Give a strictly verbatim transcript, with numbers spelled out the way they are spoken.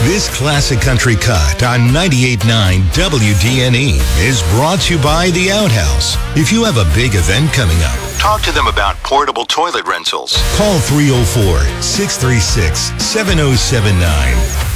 This classic country cut on ninety-eight point nine W D N E is brought to you by The Outhouse. If you have a big event coming up, talk to them about portable toilet rentals. Call three oh four, six three six, seven oh seven nine.